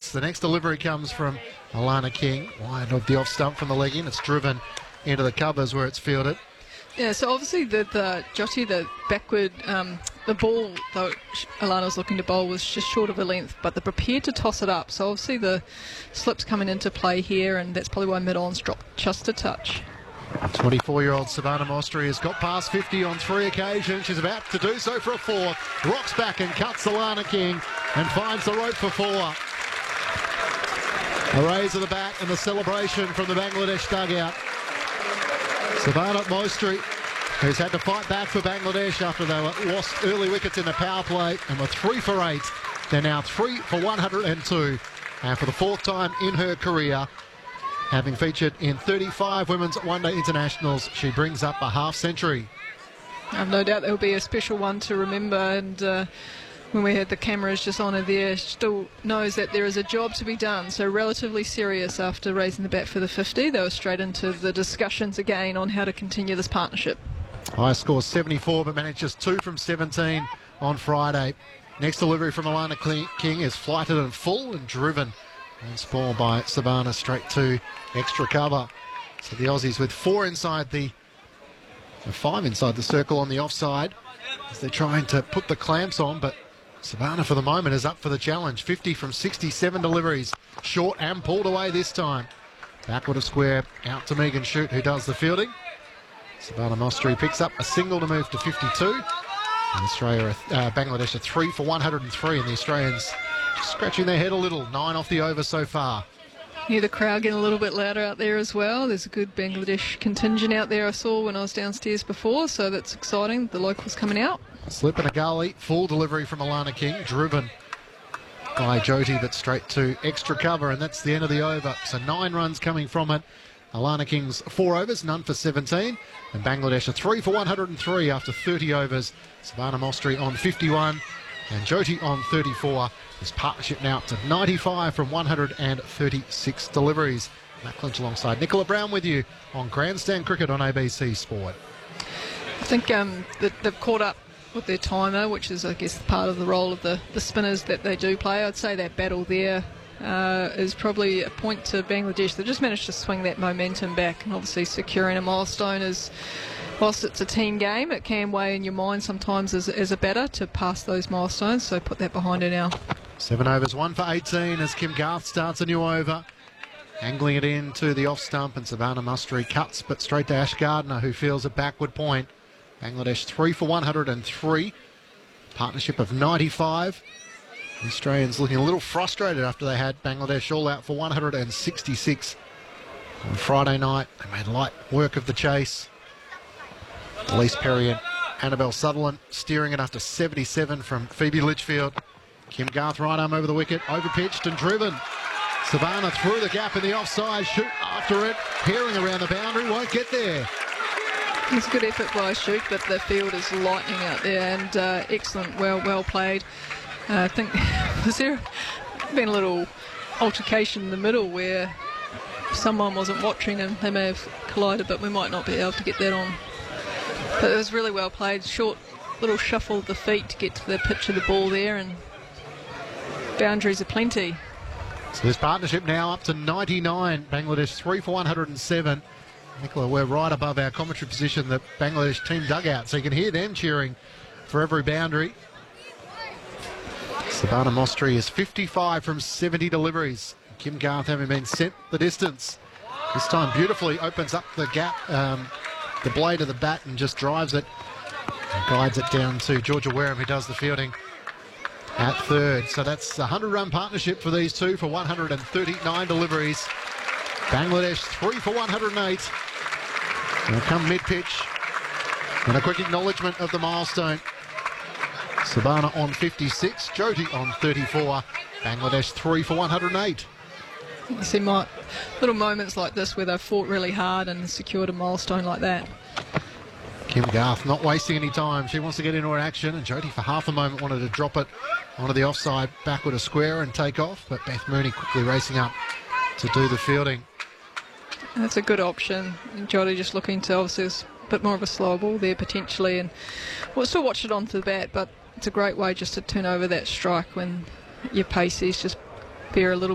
points. The next delivery comes from Alana King, wide of the off stump from the leg in. It's driven into the covers where it's fielded. Yeah, so obviously the Jyoti, the backward, the ball, though Alana was looking to bowl, was just short of a length, but they're prepared to toss it up. So obviously the slip's coming into play here, and that's probably why mid-on's dropped just a touch. 24-year-old Savannah Mostri has got past 50 on 3 occasions. She's about to do so for a 4th. Rocks back and cuts Alana King and finds the rope for 4. A raise of the bat and the celebration from the Bangladesh dugout. Savannah Mostri, who's had to fight back for Bangladesh after they lost early wickets in the power play and were 3 for 8. They're now 3 for 102. And for the 4th time in her career, having featured in 35 women's one-day internationals, she brings up a half-century. I've no doubt there'll be a special one to remember, and when we had the cameras just on her there, she still knows that there is a job to be done. So relatively serious after raising the bat for the 50. They were straight into the discussions again on how to continue this partnership. High score 74, but managed just 2 from 17 on Friday. Next delivery from Alana King is flighted and full and driven. And spoiled by Savannah straight to extra cover. So the Aussies with 5 inside the circle on the offside as they're trying to put the clamps on, but Savannah for the moment is up for the challenge. 50 from 67 deliveries. Short and pulled away this time. Backward of square out to Megan Shute, who does the fielding. Savannah Mostri picks up a single to move to 52. And Bangladesh are 3 for 103, and the Australians scratching their head a little. 9 off the over so far. Yeah, the crowd getting a little bit louder out there as well. There's a good Bangladesh contingent out there I saw when I was downstairs before, so that's exciting. The locals coming out. Slip and a gully. Full delivery from Alana King. Driven by Jyoti, but straight to extra cover, and that's the end of the over. So 9 runs coming from it. Alana King's 4 overs, none for 17. And Bangladesh are 3 for 103 after 30 overs. Savannah Mostri on 51 and Jyoti on 34. This partnership now up to 95 from 136 deliveries. Matt Clinch alongside Nicola Brown with you on Grandstand Cricket on ABC Sport. I think they've caught up with their timer, which is, I guess, part of the role of the spinners that they do play. I'd say that battle there is probably a point to Bangladesh. They just managed to swing that momentum back, and obviously securing a milestone is, whilst it's a team game, it can weigh in your mind sometimes as a batter to pass those milestones, so put that behind her now. 7 overs, 1 for 18 as Kim Garth starts a new over. Angling it into the off stump, and Savannah Mostri cuts, but straight to Ash Gardner, who feels a backward point. Bangladesh 3 for 103. Partnership of 95. The Australians looking a little frustrated after they had Bangladesh all out for 166 on Friday night. They made light work of the chase. Elise Perry and Annabelle Sutherland steering it after 77 from Phoebe Litchfield. Kim Garth right arm over the wicket, overpitched and driven. Savannah through the gap in the offside, Shute after it, peering around the boundary, won't get there. It's a good effort by Shute, but the field is lightning out there, and excellent, well played. I think there been a little altercation in the middle where someone wasn't watching and they may have collided, but we might not be able to get that on. But it was really well played. Short little shuffle of the feet to get to the pitch of the ball there, and boundaries are plenty. So this partnership now up to 99. Bangladesh 3 for 107. Nicola, we're right above our commentary position, the Bangladesh team dugout, so you can hear them cheering for every boundary. Savannah Mostri is 55 from 70 deliveries. Kim Garth having been sent the distance. This time beautifully opens up the gap, the blade of the bat, and just drives it and guides it down to Georgia Wareham, who does the fielding at third. So that's a 100-run partnership for these two for 139 deliveries. Bangladesh 3 for 108. They'll come mid-pitch. And a quick acknowledgement of the milestone. Savannah on 56, Jyoti on 34. Bangladesh 3 for 108. You see little moments like this where they've fought really hard and secured a milestone like that. Kim Garth not wasting any time. She wants to get into her action, and Jyoti for half a moment wanted to drop it onto the offside backward a square and take off, but Beth Mooney quickly racing up to do the fielding. That's a good option. And Jyoti just looking to, obviously, a bit more of a slow ball there potentially, and we'll still watch it onto the bat, but it's a great way just to turn over that strike when your paces just bear a little